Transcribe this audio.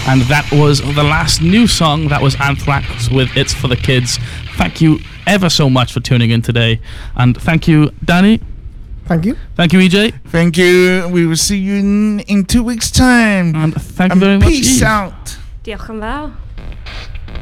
And that was the last new song. That was Anthrax with It's For The Kids. Thank you ever so much for tuning in today. And thank you, Danny. Thank you. Thank you, EJ. Thank you. We will see you in 2 weeks' time. And thank you very much. Peace Eve. out. Diolch yn fawr.